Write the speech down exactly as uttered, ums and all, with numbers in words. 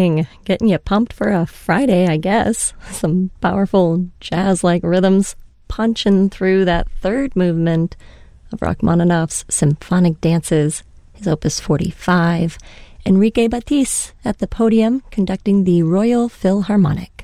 morning, getting you pumped for a Friday, I guess. Some powerful jazz-like rhythms punching through that third movement of Rachmaninoff's Symphonic Dances, his Opus forty-five. Enrique Batiste at the podium conducting the Royal Philharmonic.